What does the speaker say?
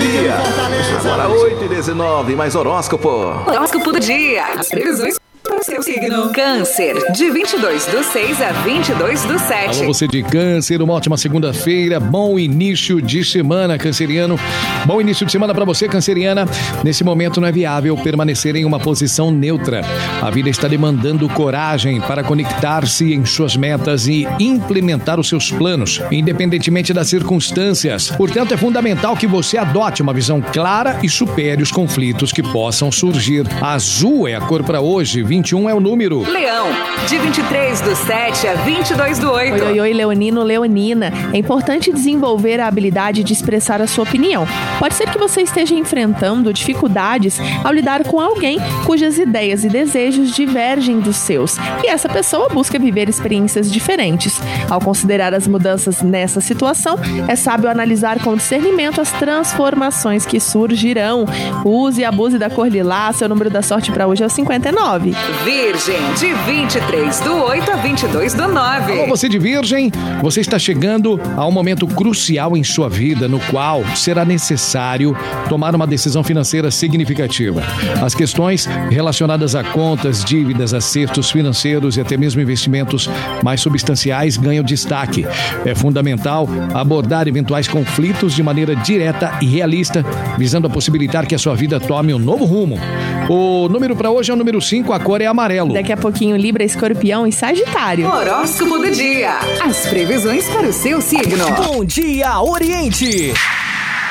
dia. Agora 8h19, mais horóscopo. Horóscopo do dia. As previsões para o seu signo. Câncer, de 22/6 a 22/7. Alô, você de Câncer, uma ótima segunda-feira, bom início de semana, canceriano. Bom início de semana para você, canceriana. Nesse momento não é viável permanecer em uma posição neutra. A vida está demandando coragem para conectar-se em suas metas e implementar os seus planos, independentemente das circunstâncias. Portanto, é fundamental que você adote uma visão clara e supere os conflitos que possam surgir. Azul é a cor para hoje, 21 é o número. Leão, de 23/7 a 22/8. Oi, leonino, leonina. É importante desenvolver a habilidade de expressar a sua opinião. Pode ser que você esteja enfrentando dificuldades ao lidar com alguém cujas ideias e desejos divergem dos seus, e essa pessoa busca viver experiências diferentes. Ao considerar as mudanças nessa situação, é sábio analisar com discernimento as transformações que surgirão. Use e abuse da cor lilás. Seu número da sorte para hoje é o 59. Virgem, de 23/8 a 22/9. Alô, você de Virgem, você está chegando a um momento crucial em sua vida, no qual será necessário tomar uma decisão financeira significativa. As questões relacionadas a contas, dívidas, acertos financeiros e até mesmo investimentos mais substanciais ganham destaque. É fundamental abordar eventuais conflitos de maneira direta e realista, visando a possibilitar que a sua vida tome um novo rumo. O número para hoje é o número 5, a cor é amarelo. Daqui a pouquinho, Libra, Escorpião e Sagitário. Horóscopo do dia. As previsões para o seu signo. Bom dia, Oriente!